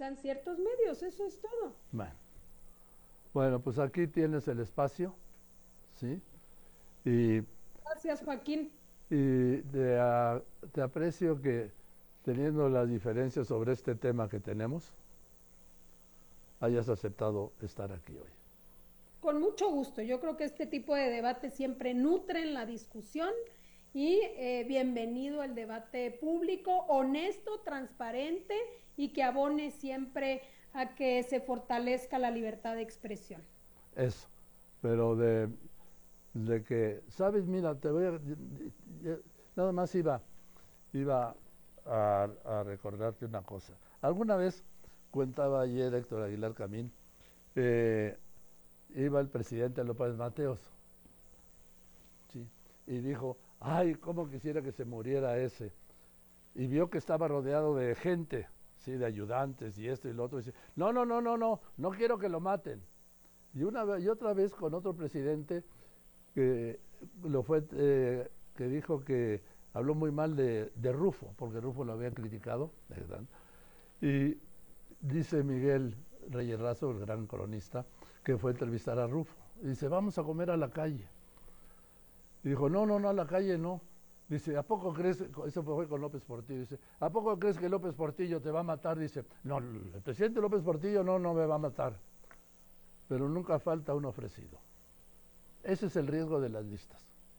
utilizan ciertos medios, eso es todo. Bueno, pues aquí tienes el espacio, ¿sí? Y Gracias, Joaquín. Y te aprecio que, teniendo las diferencias sobre este tema que tenemos, hayas aceptado estar aquí hoy. Con mucho gusto. Yo creo que este tipo de debates siempre nutren la discusión y bienvenido al debate público, honesto, transparente y que abone siempre a que se fortalezca la libertad de expresión. Eso, pero de que, ¿sabes? Mira, nada más iba a recordarte una cosa. Alguna vez contaba ayer Héctor Aguilar Camín, iba el presidente López Mateos, ¿sí? Y dijo, ay, cómo quisiera que se muriera ese. Y vio que estaba rodeado de gente, ¿sí? De ayudantes y esto y lo otro. Y dice, no quiero que lo maten. Y otra vez con otro presidente que dijo que habló muy mal de Rufo, porque Rufo lo había criticado, ¿verdad? Y dice Miguel Reyes Razo, el gran cronista, que fue a entrevistar a Rufo. Y dice, vamos a comer a la calle. Y dijo, no, a la calle no. Dice, ¿a poco crees? Eso fue con López Portillo. Dice, ¿a poco crees que López Portillo te va a matar? Dice, no, el presidente López Portillo no me va a matar. Pero nunca falta un ofrecido. Ese es el riesgo de las listas.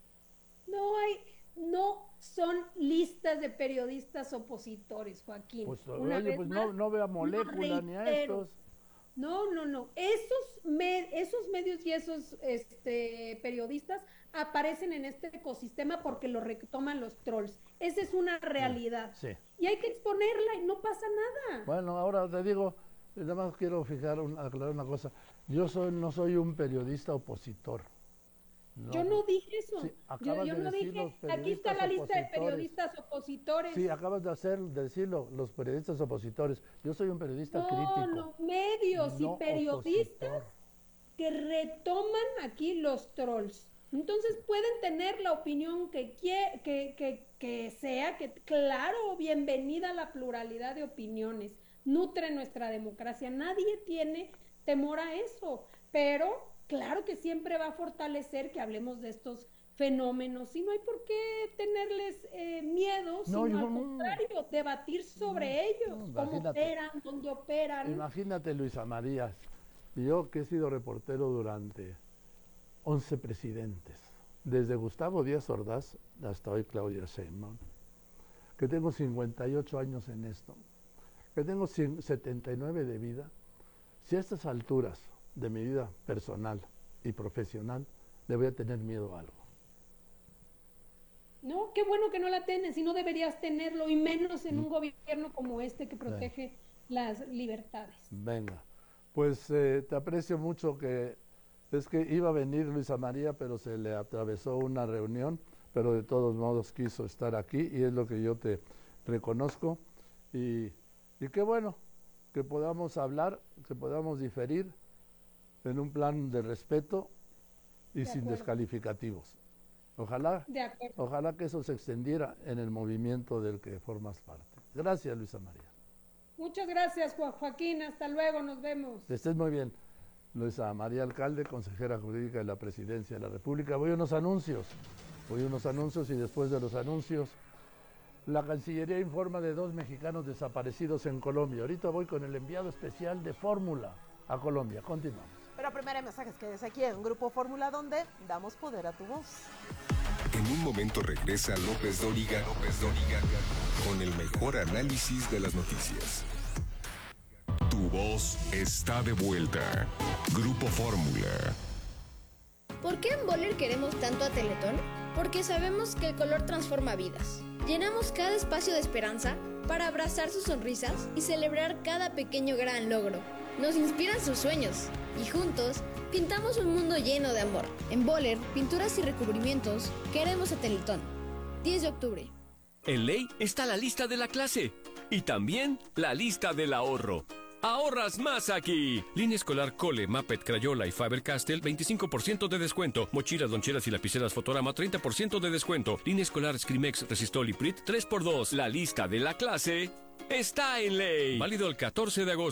No son listas de periodistas opositores, Joaquín. Pues, no vea Molécula ni a estos. No. Esos medios y esos periodistas aparecen en este ecosistema porque lo retoman los trolls. Esa es una realidad. Sí. Y hay que exponerla y no pasa nada. Bueno, ahora te digo, nada más quiero aclarar una cosa. Yo no soy un periodista opositor. No, yo no dije eso. Sí, yo no dije, aquí está la lista de periodistas opositores. Sí, acabas de decirlo, los periodistas opositores. Yo soy un periodista crítico. No, medios y periodistas opositor, que retoman aquí los trolls. Entonces pueden tener la opinión que sea, que claro, bienvenida a la pluralidad de opiniones. Nutre nuestra democracia. Nadie tiene temor a eso, pero claro que siempre va a fortalecer que hablemos de estos fenómenos y no hay por qué tenerles miedo, sino al contrario, debatir sobre ellos, cómo operan, dónde operan. Imagínate, Luisa María, yo que he sido reportero durante 11 presidentes, desde Gustavo Díaz Ordaz hasta hoy Claudia Sheinbaum, que tengo 58 años en esto, que tengo 79 de vida. Si a estas alturas de mi vida personal y profesional le voy a tener miedo a algo. No, qué bueno que no la tienes, y no deberías tenerlo, y menos en un gobierno como este que protege las libertades. Venga, pues te aprecio mucho, es que iba a venir Luisa María, pero se le atravesó una reunión, pero de todos modos quiso estar aquí, y es lo que yo te reconozco, y qué bueno que podamos hablar, que podamos diferir en un plan de respeto y sin descalificativos. Ojalá que eso se extendiera en el movimiento del que formas parte. Gracias, Luisa María. Muchas gracias, Joaquín. Hasta luego, nos vemos. Que estés muy bien. Luisa María Alcalde, consejera jurídica de la Presidencia de la República. Voy a unos anuncios y después de los anuncios, la Cancillería informa de 2 mexicanos desaparecidos en Colombia. Ahorita voy con el enviado especial de Fórmula a Colombia. Continuamos. Pero primero hay mensajes que desde aquí en Grupo Fórmula, donde damos poder a tu voz. En un momento regresa López Dóriga con el mejor análisis de las noticias. Tu voz está de vuelta. Grupo Fórmula. ¿Por qué en Boller queremos tanto a Teletón? Porque sabemos que el color transforma vidas. Llenamos cada espacio de esperanza para abrazar sus sonrisas y celebrar cada pequeño gran logro. Nos inspiran sus sueños y juntos pintamos un mundo lleno de amor. En Boller, pinturas y recubrimientos, queremos a Teletón. 10 de octubre. En Ley está la lista de la clase y también la lista del ahorro. ¡Ahorras más aquí! Línea escolar Cole, Muppet, Crayola y Faber-Castell, 25% de descuento. Mochilas, loncheras y lapiceras Fotorama, 30% de descuento. Línea escolar Scrimex, Resistol y Prit, 3x2. La lista de la clase está en Ley. Válido el 14 de agosto.